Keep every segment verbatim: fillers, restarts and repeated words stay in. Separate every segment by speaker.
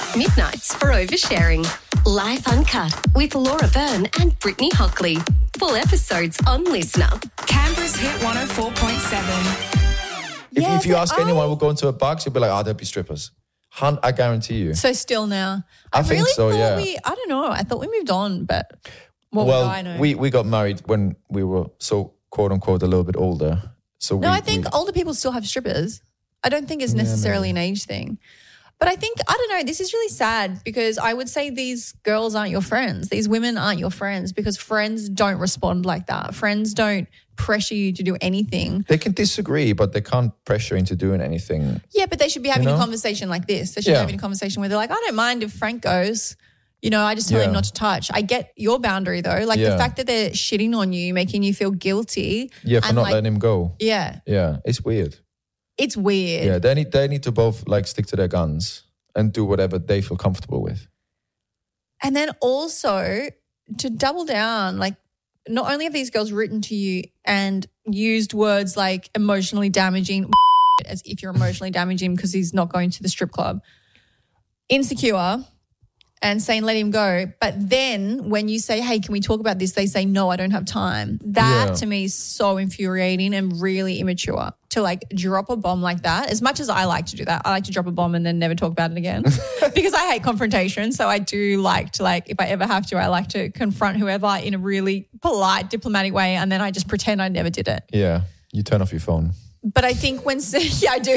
Speaker 1: Midnights for Oversharing. Live Uncut with Laura Byrne and Brittany Hockley. Full episodes on Listener.
Speaker 2: Canberra's Hit one oh four point seven.
Speaker 3: If,
Speaker 4: Yeah,
Speaker 3: if you
Speaker 4: but
Speaker 3: ask
Speaker 4: I-
Speaker 3: anyone who'll go into a box, you'll be like, oh, there'll be strippers. Hun- I guarantee you.
Speaker 4: So still now.
Speaker 3: I think
Speaker 4: really
Speaker 3: so,
Speaker 4: thought
Speaker 3: yeah.
Speaker 4: We, I don't know. I thought we moved on, but what
Speaker 3: well,
Speaker 4: would I know?
Speaker 3: we, we got married when we were so quote unquote a little bit older. So
Speaker 4: no,
Speaker 3: we,
Speaker 4: I think
Speaker 3: we,
Speaker 4: older people still have strippers. I don't think it's necessarily an age thing. But I think, I don't know, this is really sad because I would say these girls aren't your friends. These women aren't your friends because friends don't respond like that. Friends don't pressure you to do anything.
Speaker 3: they can disagree, but they can't pressure into doing anything.
Speaker 4: Yeah, but they should be having
Speaker 3: You know?
Speaker 4: a conversation like this. They should
Speaker 3: Yeah.
Speaker 4: be having a conversation where they're like, I don't mind if Frank goes. You know, I just tell him
Speaker 3: Yeah.
Speaker 4: not to touch. I get your boundary though. Like the
Speaker 3: Yeah.
Speaker 4: fact that they're shitting on you, making you feel guilty.
Speaker 3: Yeah, for
Speaker 4: and
Speaker 3: not
Speaker 4: like,
Speaker 3: letting him go.
Speaker 4: Yeah,
Speaker 3: Yeah, it's weird.
Speaker 4: it's weird.
Speaker 3: Yeah, they need they need to both like stick to their guns and do whatever they feel comfortable with.
Speaker 4: And then also to double down, like not only have these girls written to you and used words like emotionally damaging, as if you're emotionally damaging because he's not going to the strip club, insecure, and saying let him go. But then when you say, hey, can we talk about this? They say, no, I don't have time. That
Speaker 3: Yeah.
Speaker 4: to me is so infuriating and really immature to like drop a bomb like that. As much as I like to do that, I like to drop a bomb and then never talk about it again because I hate confrontation. So I do like to like, if I ever have to, I like to confront whoever in a really polite, diplomatic way and then I just pretend I never did it.
Speaker 3: Yeah, you turn off your phone.
Speaker 4: But I think when, yeah, I do.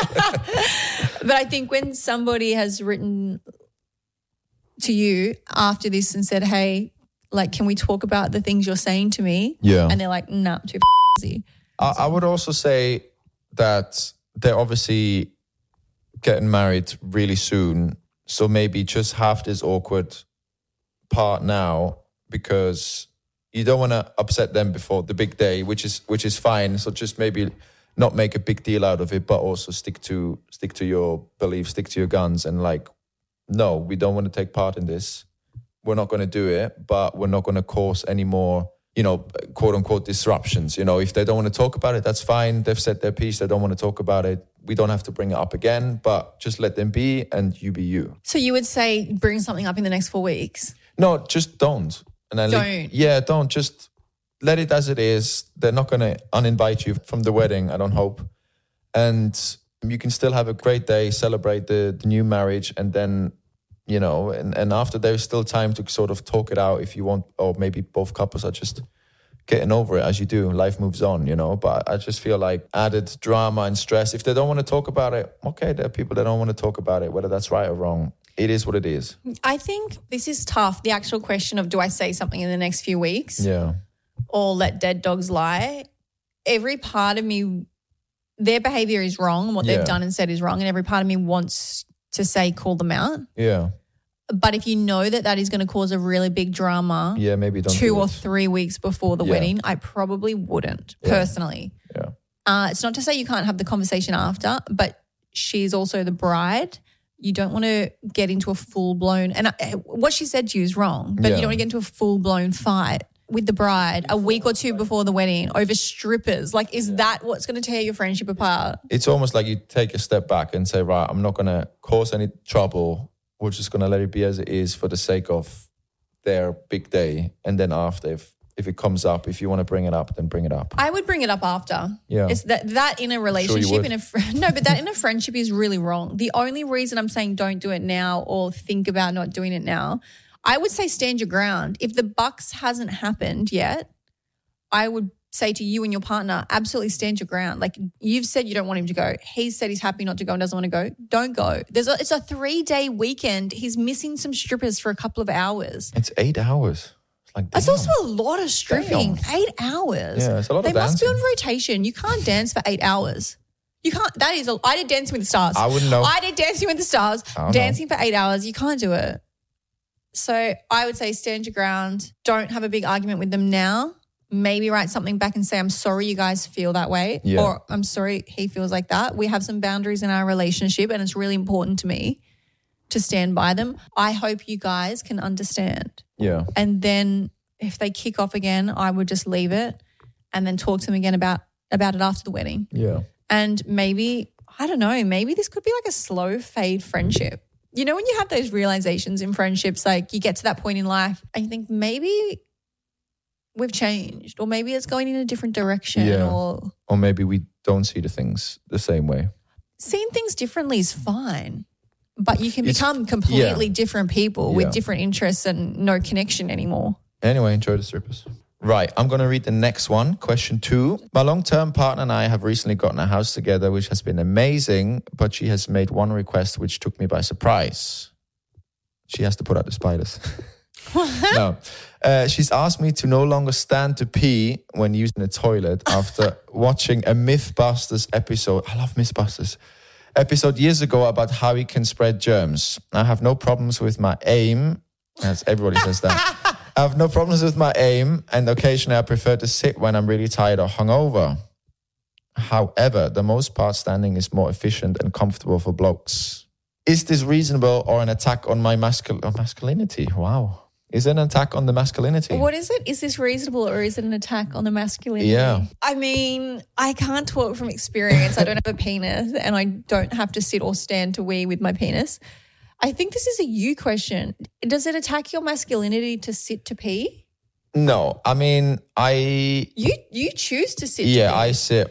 Speaker 4: But I think when somebody has written to you after this and said, hey, like, can we talk about the things you're saying to me?
Speaker 3: Yeah.
Speaker 4: And they're like, nah, too busy.
Speaker 3: I, I would also say that they're obviously getting married really soon. So maybe just have this awkward part now because you don't want to upset them before the big day, which is which is fine. So just maybe not make a big deal out of it, but also stick to stick to your beliefs, stick to your guns, and like, no, we don't want to take part in this. We're not going to do it, but we're not going to cause any more, you know, quote unquote disruptions. You know, if they don't want to talk about it, that's fine. They've said their piece. They don't want to talk about it. We don't have to bring it up again, but just let them be and you be you.
Speaker 4: So you would say bring something up in the next four weeks?
Speaker 3: No, just don't. And then
Speaker 4: Don't.
Speaker 3: leave- yeah, don't. Just let it as it is. They're not going to uninvite you from the wedding, I don't hope. And you can still have a great day, celebrate the, the new marriage, and then, you know, and, and after there's still time to sort of talk it out if you want, or maybe both couples are just getting over it as you do. Life moves on, you know, but I just feel like added drama and stress. If they don't want to talk about it, okay, there are people that don't want to talk about it, whether that's right or wrong. It is what it is.
Speaker 4: I think this is tough. The actual question of do I say something in the next few weeks
Speaker 3: Yeah.
Speaker 4: or let dead dogs lie? Every part of me, their behavior is wrong and what
Speaker 3: Yeah.
Speaker 4: they've done and said is wrong, and every part of me wants to say call them out.
Speaker 3: Yeah.
Speaker 4: But if you know that that is going to cause a really big drama
Speaker 3: Yeah, maybe don't
Speaker 4: two
Speaker 3: do
Speaker 4: or
Speaker 3: it.
Speaker 4: three weeks before the
Speaker 3: Yeah.
Speaker 4: wedding, I probably wouldn't personally.
Speaker 3: Yeah.
Speaker 4: Uh, it's not to say you can't have the conversation after, but she's also the bride. You don't want to get into a full-blown, and I, what she said to you is wrong, but
Speaker 3: Yeah.
Speaker 4: you don't want to get into a full-blown fight with the bride a week or two before the wedding over strippers. Like, is that what's going to tear your friendship apart?
Speaker 3: It's almost like you take a step back and say, right, I'm not going to cause any trouble. We're just going to let it be as it is for the sake of their big day. And then after, if, if it comes up, if you want to bring it up, then bring it up.
Speaker 4: I would bring it up after.
Speaker 3: Yeah.
Speaker 4: It's that that in a relationship,
Speaker 3: would.
Speaker 4: in a fr- no, but that in a friendship is really wrong. The only reason I'm saying don't do it now or think about not doing it now, I would say stand your ground. If the bucks hasn't happened yet, I would say to you and your partner, absolutely stand your ground. Like, you've said you don't want him to go. He's said he's happy not to go and doesn't want to go. Don't go. There's a, it's a three-day weekend. He's missing some strippers for a couple of hours.
Speaker 3: It's eight hours. It's like,
Speaker 4: That's
Speaker 3: damn.
Speaker 4: also a lot of stripping.
Speaker 3: Damn.
Speaker 4: Eight hours.
Speaker 3: Yeah, it's a lot
Speaker 4: They
Speaker 3: of
Speaker 4: must be on
Speaker 3: dancing.
Speaker 4: rotation. You can't dance for eight hours. You can't. That is. A, I did Dancing with the Stars.
Speaker 3: I wouldn't know.
Speaker 4: I did Dancing with the Stars.
Speaker 3: I don't
Speaker 4: Dancing for eight hours. You can't do it. So I would say stand your ground. Don't have a big argument with them now. Maybe write something back and say, I'm sorry you guys feel that way.
Speaker 3: Yeah.
Speaker 4: Or I'm sorry he feels like that. We have some boundaries in our relationship and it's really important to me to stand by them. I hope you guys can understand.
Speaker 3: Yeah.
Speaker 4: And then if they kick off again, I would just leave it and then talk to them again about, about it after the wedding.
Speaker 3: Yeah.
Speaker 4: And maybe, I don't know, maybe this could be like a slow fade friendship. You know when you have those realizations in friendships, like you get to that point in life and you think maybe we've changed or maybe it's going in a different direction
Speaker 3: Yeah.
Speaker 4: or
Speaker 3: Or maybe we don't see the things the same way.
Speaker 4: seeing things differently is fine. But you can
Speaker 3: It's-
Speaker 4: become completely
Speaker 3: yeah.
Speaker 4: different people
Speaker 3: Yeah.
Speaker 4: with different interests and no connection anymore.
Speaker 3: Anyway, enjoy the strippers. Right, I'm going to read the next one. Question two. My long-term partner and I have recently gotten a house together, which has been amazing, but she has made one request which took me by surprise. She has to put out the spiders. No. Uh, she's asked me to no longer stand to pee when using the toilet after watching a Mythbusters episode. I love Mythbusters. Episode years ago about how we can spread germs. I have no problems with my aim. As everybody says that. I have no problems with my aim, and occasionally I prefer to sit when I'm really tired or hungover. However, the most part standing is more efficient and comfortable for blokes. Is this reasonable or an attack on my mascul- oh, masculinity? Wow. Is it an attack on the masculinity?
Speaker 4: What is it? Is this reasonable or is it an attack on the masculinity?
Speaker 3: Yeah.
Speaker 4: I mean, I can't talk from experience. I don't have a penis and I don't have to sit or stand to wee with my penis. I think this is a you question. Does it attack your masculinity to sit to pee?
Speaker 3: No, I mean, I
Speaker 4: You you choose to sit
Speaker 3: yeah,
Speaker 4: to pee.
Speaker 3: I sit.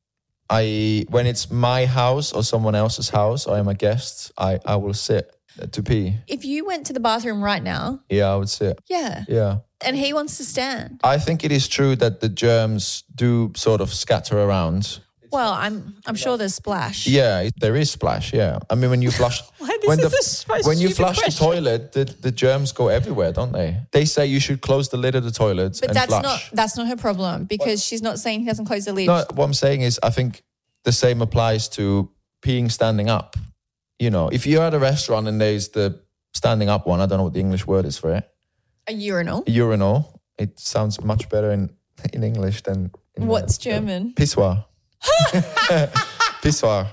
Speaker 3: I when it's my house or someone else's house, I am a guest. I I will sit to pee.
Speaker 4: If you went to the bathroom right now,
Speaker 3: Yeah, I would sit.
Speaker 4: yeah,
Speaker 3: Yeah,
Speaker 4: and he wants to stand.
Speaker 3: I think it is true that the germs do sort of scatter around.
Speaker 4: Well, I'm I'm sure there's splash.
Speaker 3: Yeah, it- there is splash. Yeah, I mean when you flush,
Speaker 4: Why, this
Speaker 3: when
Speaker 4: is
Speaker 3: the
Speaker 4: a so
Speaker 3: when you
Speaker 4: stupid
Speaker 3: flush
Speaker 4: question.
Speaker 3: the toilet, the, the germs go everywhere, don't they? They say you should close the lid of the toilet
Speaker 4: But
Speaker 3: and
Speaker 4: that's
Speaker 3: flush.
Speaker 4: not that's not her problem because she's not saying he doesn't close the lid.
Speaker 3: No, what I'm saying is, I think the same applies to peeing standing up. You know, if you're at a restaurant and there's the standing up one, I don't know what the English word is for it.
Speaker 4: A urinal.
Speaker 3: Urinal. It sounds much better in in English than in
Speaker 4: What's
Speaker 3: the,
Speaker 4: German?
Speaker 3: Pissoir. Pissoir.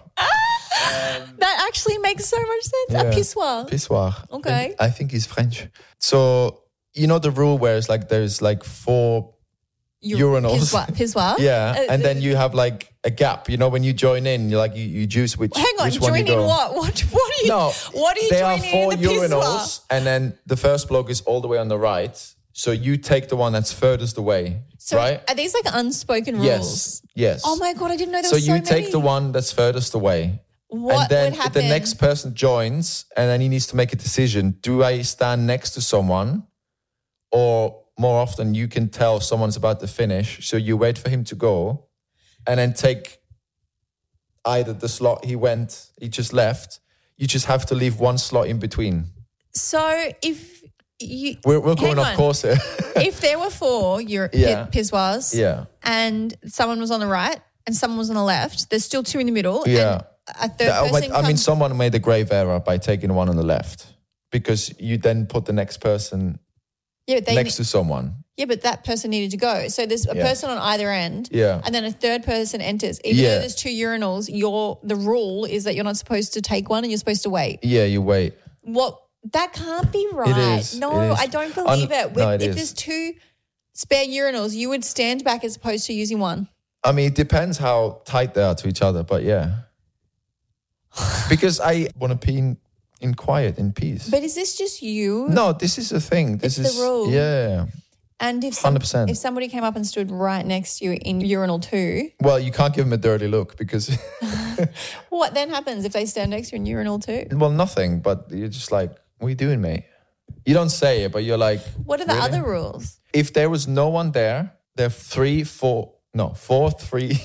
Speaker 4: That actually makes so much sense.
Speaker 3: Yeah.
Speaker 4: A pissoir.
Speaker 3: Pissoir.
Speaker 4: Okay.
Speaker 3: And I think he's French. So you know the rule where it's like there's like four
Speaker 4: U-
Speaker 3: urinals.
Speaker 4: Pissoir. Pissoir.
Speaker 3: Yeah,
Speaker 4: Uh,
Speaker 3: and then you have like a gap. You know, when you join in, you like you, you choose which.
Speaker 4: Hang on,
Speaker 3: which one
Speaker 4: join
Speaker 3: you
Speaker 4: in
Speaker 3: go.
Speaker 4: what? What? What are you?
Speaker 3: No,
Speaker 4: What are you
Speaker 3: there are
Speaker 4: joining
Speaker 3: four
Speaker 4: in the pissoir?
Speaker 3: urinals, and then the first bloke is all the way on the right. So you take the one that's furthest away,
Speaker 4: So
Speaker 3: right?
Speaker 4: are these like unspoken rules?
Speaker 3: Yes, yes.
Speaker 4: Oh my god, I didn't know there
Speaker 3: so
Speaker 4: was so
Speaker 3: you take
Speaker 4: many.
Speaker 3: the one that's furthest away,
Speaker 4: What
Speaker 3: and then
Speaker 4: would happen?
Speaker 3: the next person joins, and then he needs to make a decision: do I stand next to someone, or more often you can tell someone's about to finish, so you wait for him to go, and then take either the slot he went, he just left. You just have to leave one slot in between.
Speaker 4: So if you
Speaker 3: We're, we're going
Speaker 4: Hang
Speaker 3: off
Speaker 4: on.
Speaker 3: course here.
Speaker 4: if there were four your
Speaker 3: Yeah.
Speaker 4: pissoirs,
Speaker 3: Yeah.
Speaker 4: and someone was on the right and someone was on the left, there's still two in the middle.
Speaker 3: Yeah.
Speaker 4: And a third
Speaker 3: That-
Speaker 4: person
Speaker 3: I mean,
Speaker 4: comes-
Speaker 3: someone made a grave error by taking one on the left because you then put the next person
Speaker 4: yeah, but they
Speaker 3: next to someone.
Speaker 4: yeah, but that person needed to go. So there's a
Speaker 3: Yeah.
Speaker 4: person on either end.
Speaker 3: Yeah.
Speaker 4: And then a third person enters. Even
Speaker 3: Yeah.
Speaker 4: though there's two urinals, your the rule is that you're not supposed to take one and you're supposed to wait.
Speaker 3: Yeah, you wait.
Speaker 4: What that can't be right.
Speaker 3: is,
Speaker 4: No,
Speaker 3: it is.
Speaker 4: I don't believe
Speaker 3: Un-
Speaker 4: it.
Speaker 3: no,
Speaker 4: With-
Speaker 3: it
Speaker 4: if
Speaker 3: is.
Speaker 4: there's two spare urinals, you would stand back as opposed to using one.
Speaker 3: I mean, it depends how tight they are to each other, but yeah. Because I want to pee in, in quiet, in peace.
Speaker 4: But is this just you?
Speaker 3: no, this is a thing. This
Speaker 4: It's
Speaker 3: is
Speaker 4: the rule.
Speaker 3: Yeah.
Speaker 4: And if some,
Speaker 3: one hundred percent.
Speaker 4: if somebody came up and stood right next to you in urinal two,
Speaker 3: Well, you can't give them a dirty look because,
Speaker 4: what then happens if they stand next to you in urinal two?
Speaker 3: well, nothing. But you're just like, what are you doing, mate? You don't say it, but you're like,
Speaker 4: What are the
Speaker 3: really?
Speaker 4: other rules?
Speaker 3: If there was no one there, there are three, four, no, four, three.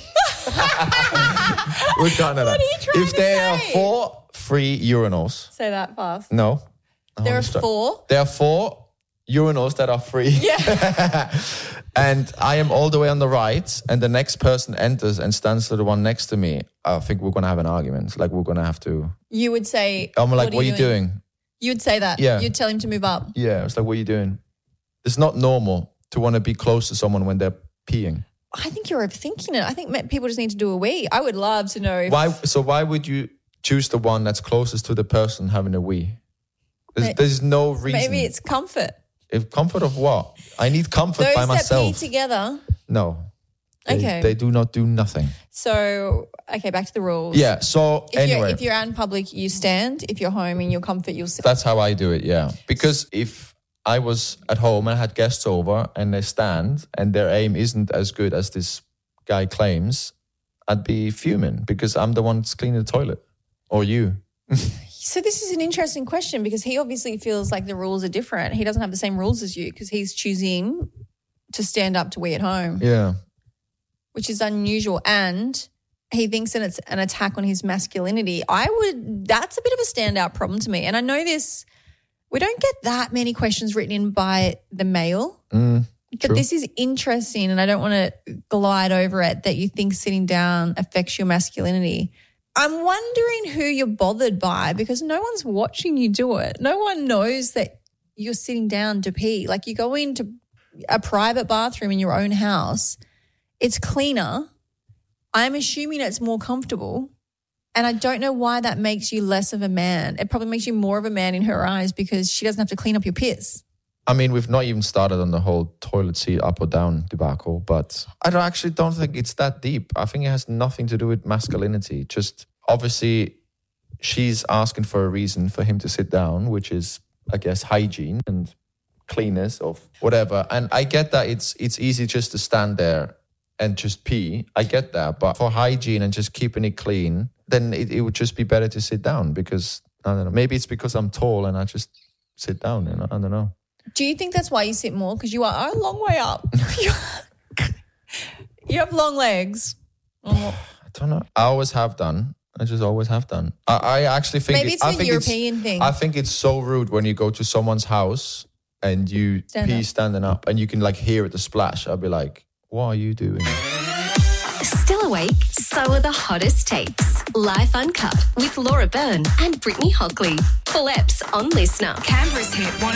Speaker 3: We're done.
Speaker 4: What are you trying
Speaker 3: If
Speaker 4: to
Speaker 3: there are
Speaker 4: say?
Speaker 3: four free urinals,
Speaker 4: Say that fast.
Speaker 3: no.
Speaker 4: There are
Speaker 3: Hold on.
Speaker 4: four.
Speaker 3: There are four urinals that are free.
Speaker 4: Yeah.
Speaker 3: And I am all the way on the right, and the next person enters and stands to the one next to me. I think we're going to have an argument. Like, we're going to have to.
Speaker 4: You would say,
Speaker 3: I'm like, what, are you doing?
Speaker 4: You would say that.
Speaker 3: Yeah.
Speaker 4: You'd tell him to move up.
Speaker 3: Yeah. It's like, what are you doing? It's not normal to want to be close to someone when they're peeing.
Speaker 4: I think you're overthinking it. I think ma- people just need to do a wee. I would love to know if
Speaker 3: Why? So why would you choose the one that's closest to the person having a wee? There's,
Speaker 4: May-
Speaker 3: there's no reason.
Speaker 4: maybe it's comfort.
Speaker 3: If comfort of what? I need comfort
Speaker 4: Those
Speaker 3: by
Speaker 4: that pee
Speaker 3: myself.
Speaker 4: together,
Speaker 3: No. They,
Speaker 4: Okay.
Speaker 3: They do not do nothing.
Speaker 4: So, okay, back to the rules.
Speaker 3: Yeah. So
Speaker 4: If,
Speaker 3: anyway,
Speaker 4: you're, if you're out in public, you stand. If you're home in your comfort, you'll sit.
Speaker 3: that's how I do it. Yeah. Because if I was at home and I had guests over and they stand and their aim isn't as good as this guy claims, I'd be fuming because I'm the one that's cleaning the toilet, or you.
Speaker 4: So this is an interesting question because he obviously feels like the rules are different. He doesn't have the same rules as you because he's choosing to stand up to we at home,
Speaker 3: Yeah.
Speaker 4: which is unusual. And he thinks that it's an attack on his masculinity. I would, that's a bit of a standout problem to me. And I know this, we don't get that many questions written in by the male,
Speaker 3: Mm,
Speaker 4: but
Speaker 3: true.
Speaker 4: this is interesting and I don't want to glide over it that you think sitting down affects your masculinity. I'm wondering who you're bothered by because no one's watching you do it. No one knows that you're sitting down to pee. Like you go into a private bathroom in your own house, it's cleaner. I'm assuming it's more comfortable. And I don't know why that makes you less of a man. It probably makes you more of a man in her eyes because she doesn't have to clean up your piss.
Speaker 3: I mean, we've not even started on the whole toilet seat up or down debacle, but I don't actually don't think it's that deep. I think it has nothing to do with masculinity. Just obviously she's asking for a reason for him to sit down, which is, I guess, hygiene and cleanness of whatever. And I get that it's it's easy just to stand there and just pee. I get that. But for hygiene and just keeping it clean, then it, it would just be better to sit down because, I don't know, maybe it's because I'm tall and I just sit down, you know? I don't know.
Speaker 4: Do you think that's why you sit more? Because you are a long way up. You have long legs.
Speaker 3: I don't know. I always have done. I just always have done. I, I actually think
Speaker 4: Maybe
Speaker 3: it-
Speaker 4: it's
Speaker 3: I
Speaker 4: a
Speaker 3: think
Speaker 4: European thing.
Speaker 3: I think it's so rude when you go to someone's house and you
Speaker 4: Stand
Speaker 3: pee
Speaker 4: up.
Speaker 3: standing up and you can like hear it the splash. I'll be like, what are you doing?
Speaker 1: Still awake? So are the hottest takes. Life Uncut with Laura Byrne and Brittany Hockley. Full eps on Listener.
Speaker 2: Canberra's hit one